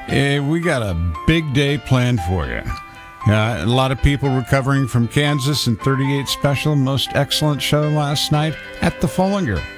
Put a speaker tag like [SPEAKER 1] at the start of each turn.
[SPEAKER 1] We got a big day planned for you. A lot of people recovering from Kansas and 38 Special. Most excellent show last night at the Follinger.